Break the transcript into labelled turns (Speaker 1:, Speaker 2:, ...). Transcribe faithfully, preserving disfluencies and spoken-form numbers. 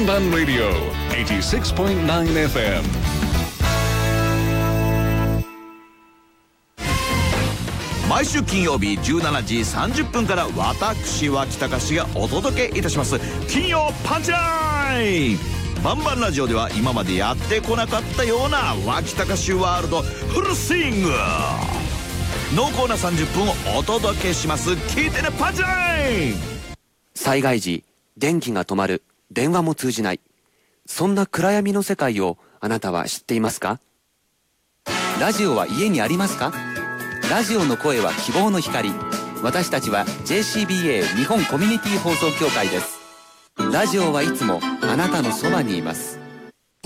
Speaker 1: バンラディオ はちじゅうろくてんきゅうエフエム。
Speaker 2: 毎週金曜日じゅうしちじさんじゅっぷんから私脇隆がお届けいたします金曜パンチライン。バンバンラジオでは今までやってこなかったような脇隆ワールドフルスイング、濃厚なさんじゅっぷんをお届けします。聞いてねパンチライン。
Speaker 3: 災害時電気が止まる、電話も通じない、そんな暗闇の世界をあなたは知っていますか？ラジオは家にありますか？ラジオの声は希望の光。私たちは ジェーシービーエー 日本コミュニティ放送協会です。ラジオはいつもあなたのそばにいます。